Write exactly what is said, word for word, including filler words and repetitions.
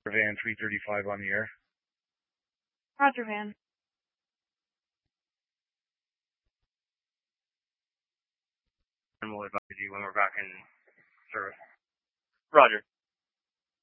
Van three thirty-five on the air. Roger, Van. And we'll advise you when we're back in service. Roger.